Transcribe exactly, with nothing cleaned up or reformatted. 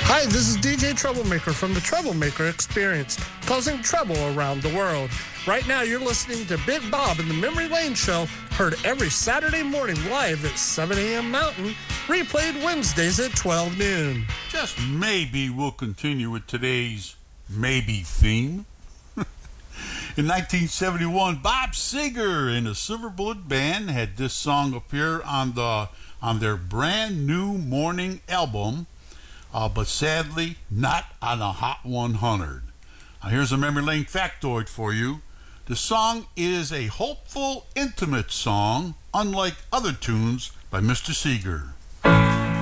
Hi, this is D J Troublemaker from the Troublemaker Experience, causing trouble around the world. Right now, you're listening to Big Bob in the Memory Lane Show, heard every Saturday morning live at seven a.m. Mountain, replayed Wednesdays at twelve noon. Just maybe we'll continue with today's maybe theme. In nineteen seventy-one, Bob Seger and the Silver Bullet Band had this song appear on the on their brand new morning album, uh, but sadly not on the Hot one hundred. Now here's a memory lane factoid for you. The song is a hopeful, intimate song, unlike other tunes by Mister Seger.